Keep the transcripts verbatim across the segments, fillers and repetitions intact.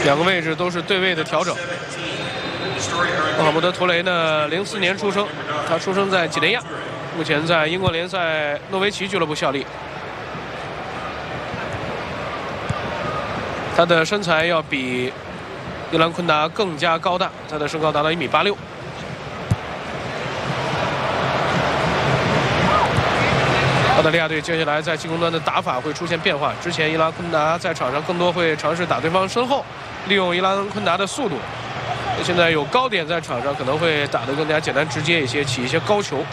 两个位置都是对位的调整。穆罕默德·图雷呢，零四年出生，他出生在几内亚，目前在英国联赛诺维奇俱乐部效力。他的身材要比伊兰昆达更加高大，他的身高达到一米八六。澳大利亚队接下来在进攻端的打法会出现变化。之前伊拉昆达在场上更多会尝试打对方身后，利用伊拉昆达的速度。现在有高点在场上，可能会打得更加简单直接一些，起一些高球。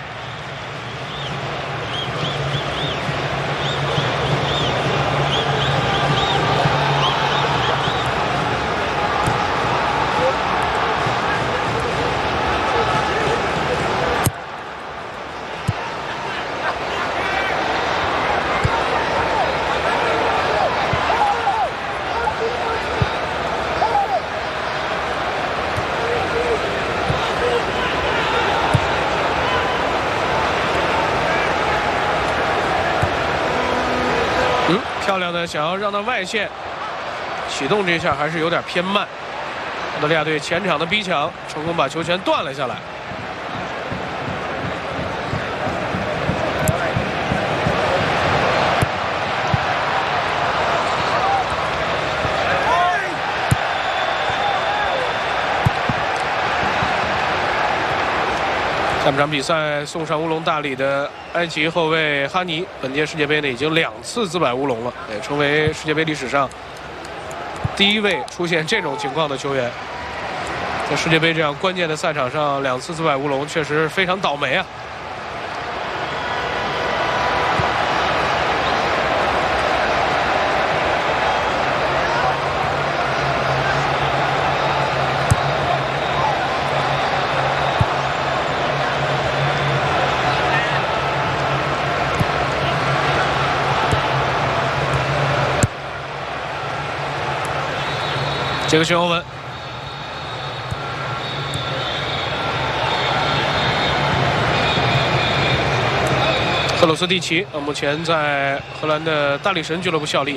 漂亮的，想要让到外线启动，这一下还是有点偏慢。澳大利亚队前场的逼抢，成功把球权断了下来。下半场比赛送上乌龙大礼的埃及后卫哈尼，本届世界杯呢已经两次自摆乌龙了，也成为世界杯历史上第一位出现这种情况的球员。在世界杯这样关键的赛场上，两次自摆乌龙确实非常倒霉啊！这个是欧文，赫鲁斯蒂奇啊，目前在荷兰的大力神俱乐部效力。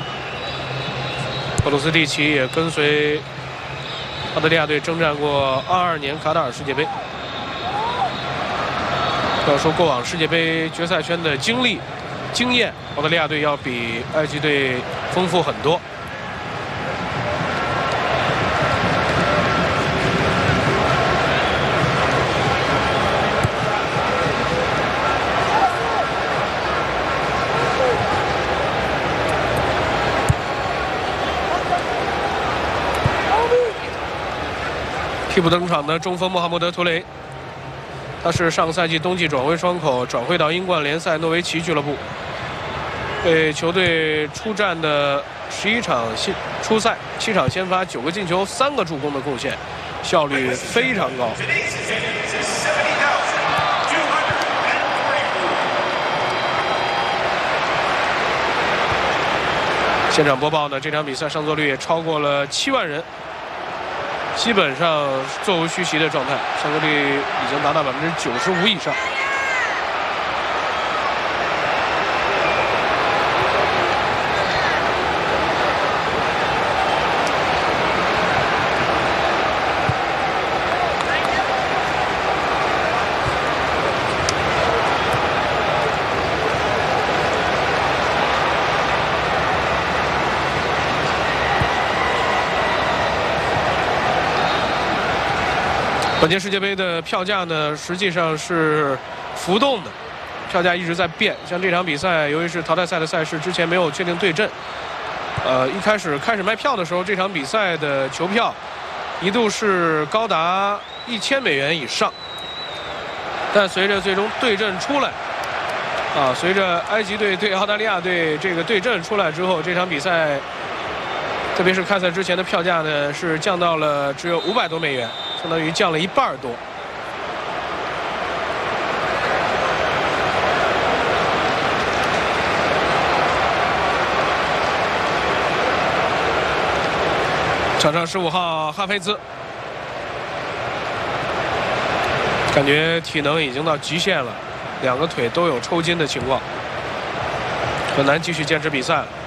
赫鲁斯蒂奇也跟随澳大利亚队征战过二二年卡塔尔世界杯。要说过往世界杯决赛圈的经历、经验，澳大利亚队要比埃及队丰富很多。替补登场的中锋穆罕默德·图雷，他是上赛季冬季转会窗口转会到英冠联赛诺维奇俱乐部，为球队出战的十一场新初赛，七场先发，九个进球，三个助攻的贡献，效率非常高。现场播报呢，这场比赛上座率也超过了七万人。基本上座无虚席的状态，上座率已经达到百分之九十五以上。本届世界杯的票价呢，实际上是浮动的，票价一直在变。像这场比赛，由于是淘汰赛的赛事，之前没有确定对阵，呃，一开始开始卖票的时候，这场比赛的球票一度是高达一千美元以上，但随着最终对阵出来，啊，随着埃及队对澳大利亚队这个对阵出来之后，这场比赛，特别是开赛之前的票价呢，是降到了只有五百多美元。相当于降了一半多。场上十五号哈菲兹，感觉体能已经到极限了，两个腿都有抽筋的情况，很难继续坚持比赛了。